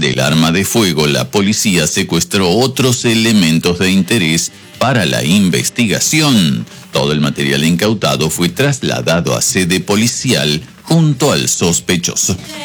del arma de fuego, la policía secuestró otros elementos de interés para la investigación. Todo el material incautado fue trasladado a sede policial junto al sospechoso.